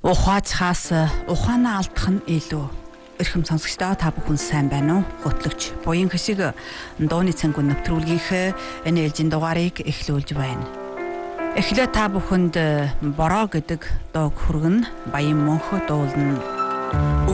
Ухаачхаас ухаанаа алдах нь илүү. Эрхэм сонсогчдоо та бүхэн сайн байна уу? Хөтлөгч буян хшиг дууны цангун нэвтрүүлгийнхээ энэ ээлжийн дугаарыг эхлүүлж байна. Эхлээ та бүхэнд бороо гэдэг дууг хүргэн баян мөнх дуулна.